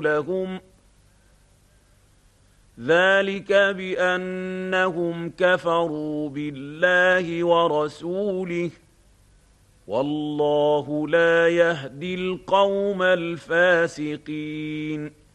لهم ذلك بأنهم كفروا بالله ورسوله والله لا يهدي القوم الفاسقين